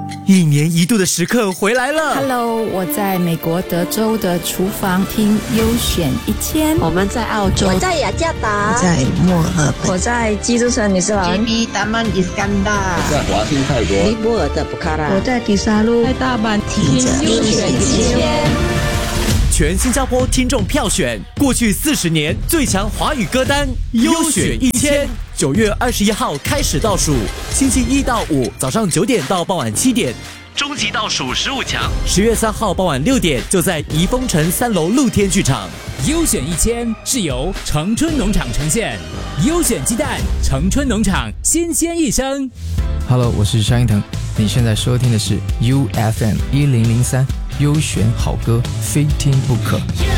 一年一度的时刻回来了。 Hello， 我在美国德州的厨房听优选1000。 我们在澳洲， 我在雅加达， 我在墨尔本， 我在基督城，你是吧 ？JB Taman Iskandar， 在华欣泰国， 尼泊尔的布卡拉， 我在迪沙路， 在大阪听优选1000。 全新加坡听众票选过去40年最强华语歌单优选1000。9月21号开始倒数，星期1到5早上9点到傍晚7点，终极倒数15强。10月3号傍晚6点就在怡丰城3楼露天剧场。 优选1000是由城春农场呈现，优选鸡蛋，城春农场新鲜一生。 Hello， 我是萧敬腾，你现在收听的是 UFM 1003优选好歌，非听不可。